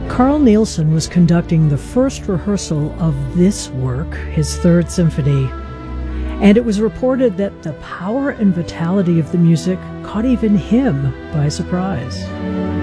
Carl Nielsen was conducting the first rehearsal of this work, his Third Symphony, and it was reported that the power and vitality of the music caught even him by surprise.